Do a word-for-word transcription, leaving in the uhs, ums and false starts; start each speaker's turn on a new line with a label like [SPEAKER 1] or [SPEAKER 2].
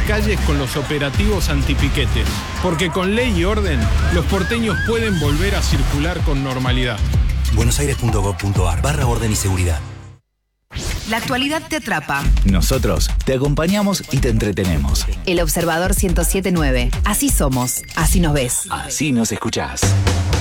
[SPEAKER 1] calles con los operativos antipiquetes, porque con ley y orden, los porteños pueden volver a circular con normalidad.
[SPEAKER 2] buenosaires.gov.ar barra orden y seguridad.
[SPEAKER 3] La actualidad te atrapa.
[SPEAKER 4] Nosotros te acompañamos y te entretenemos.
[SPEAKER 3] El Observador ciento siete punto nueve. Así somos, así nos ves.
[SPEAKER 4] Así nos escuchás.